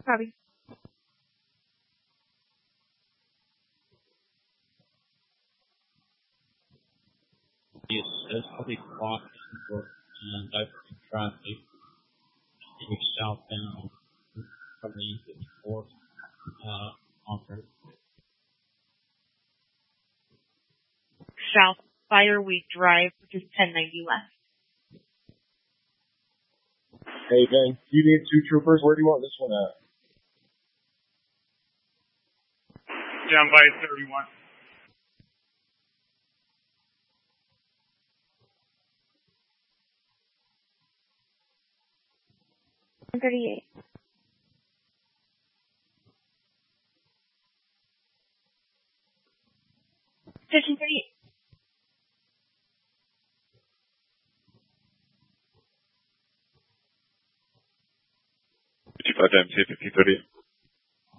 Copy. Yes, that's probably clock for diverting traffic southbound from the E54 conference. South Fireweek Drive, which is 1090 west. Hey, Ben, you need 2 troopers. Where do you want this one at? Down by 31. And 38. Station 38. 55 MC 1530.